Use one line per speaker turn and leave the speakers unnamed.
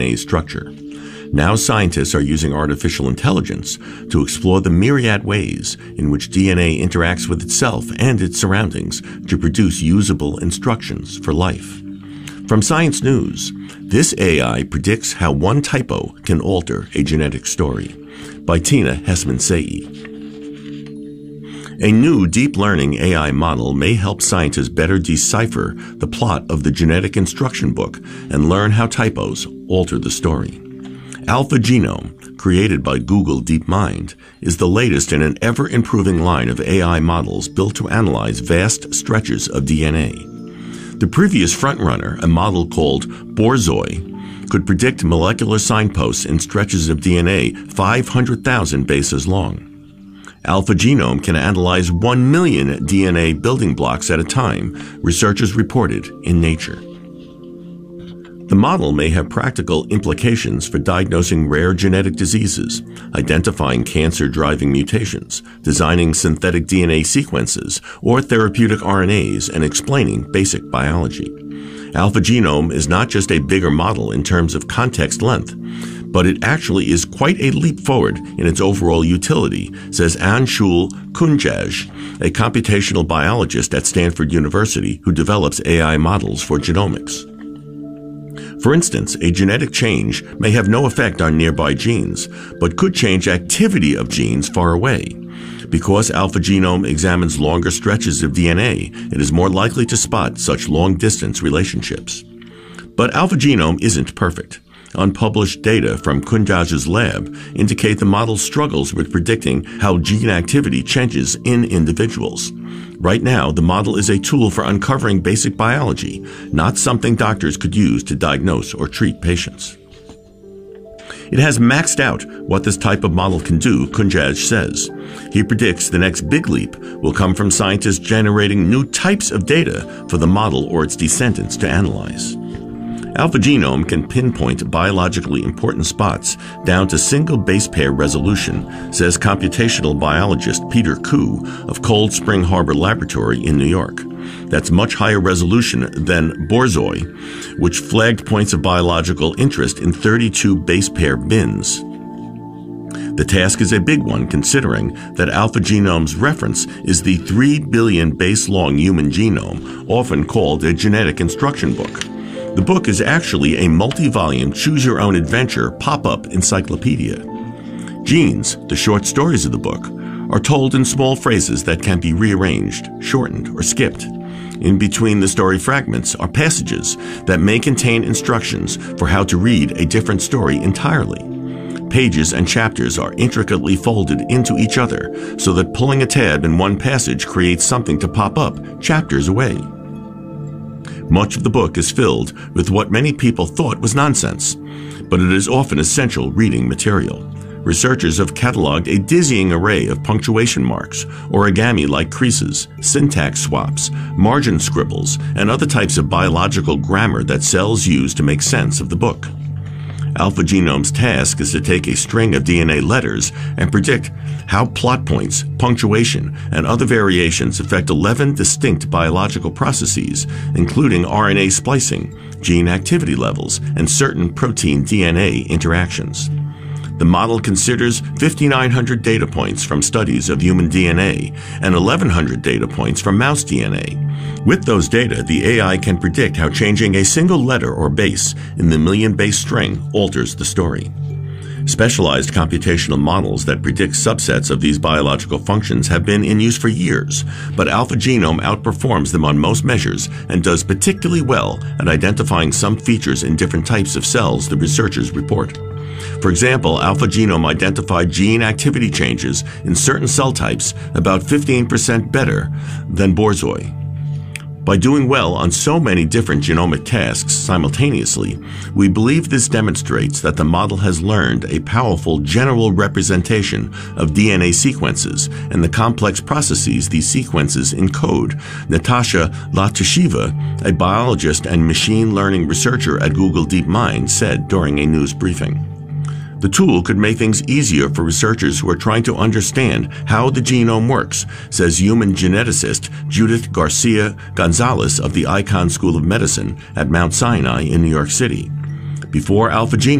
DNA structure. Now scientists are using artificial intelligence to explore the myriad ways in which DNA interacts with itself and its surroundings to produce usable instructions for life. From Science News, this AI predicts how one typo can alter a genetic story. By Tina Hessman-Sayi. A new deep learning AI model may help scientists better decipher the plot of the genetic instruction book and learn how typos alter the story. AlphaGenome, created by Google DeepMind, is the latest in an ever-improving line of AI models built to analyze vast stretches of DNA. The previous frontrunner, a model called Borzoi, could predict molecular signposts in stretches of DNA 500,000 bases long. AlphaGenome can analyze 1 million DNA building blocks at a time, researchers reported in Nature. The model may have practical implications for diagnosing rare genetic diseases, identifying cancer-driving mutations, designing synthetic DNA sequences, or therapeutic RNAs, and explaining basic biology. AlphaGenome is not just a bigger model in terms of context length, but it actually is quite a leap forward in its overall utility, says Anshul Kunjaj, a computational biologist at Stanford University who develops AI models for genomics. For instance, a genetic change may have no effect on nearby genes, but could change activity of genes far away. Because AlphaGenome examines longer stretches of DNA, it is more likely to spot such long-distance relationships. But AlphaGenome isn't perfect. Unpublished data from Kunjaj's lab indicate the model struggles with predicting how gene activity changes in individuals. Right now, the model is a tool for uncovering basic biology, not something doctors could use to diagnose or treat patients. It has maxed out what this type of model can do, Kunjaj says. He predicts the next big leap will come from scientists generating new types of data for the model or its descendants to analyze. AlphaGenome can pinpoint biologically important spots down to single base pair resolution, says computational biologist Peter Koo of Cold Spring Harbor Laboratory in New York. That's much higher resolution than Borzoi, which flagged points of biological interest in 32 base pair bins. The task is a big one considering that AlphaGenome's reference is the 3 billion base-long human genome, often called a genetic instruction book. The book is actually a multi-volume choose-your-own-adventure pop-up encyclopedia. Genes, the short stories of the book, are told in small phrases that can be rearranged, shortened, or skipped. In between the story fragments are passages that may contain instructions for how to read a different story entirely. Pages and chapters are intricately folded into each other so that pulling a tab in one passage creates something to pop up chapters away. Much of the book is filled with what many people thought was nonsense, but it is often essential reading material. Researchers have cataloged a dizzying array of punctuation marks, origami-like creases, syntax swaps, margin scribbles, and other types of biological grammar that cells use to make sense of the book. AlphaGenome's task is to take a string of DNA letters and predict how plot points, punctuation, and other variations affect 11 distinct biological processes, including RNA splicing, gene activity levels, and certain protein-DNA interactions. The model considers 5,900 data points from studies of human DNA and 1,100 data points from mouse DNA. With those data, the AI can predict how changing a single letter or base in the million-base string alters the story. Specialized computational models that predict subsets of these biological functions have been in use for years, but AlphaGenome outperforms them on most measures and does particularly well at identifying some features in different types of cells, the researchers report. For example, AlphaGenome identified gene activity changes in certain cell types about 15% better than Borzoi. By doing well on so many different genomic tasks simultaneously, we believe this demonstrates that the model has learned a powerful general representation of DNA sequences and the complex processes these sequences encode, Natasha Latasheva, a biologist and machine learning researcher at Google DeepMind, said during a news briefing. The tool could make things easier for researchers who are trying to understand how the genome works, says human geneticist Judith Garcia Gonzalez of the Icahn School of Medicine at Mount Sinai in New York City. Before AlphaGenome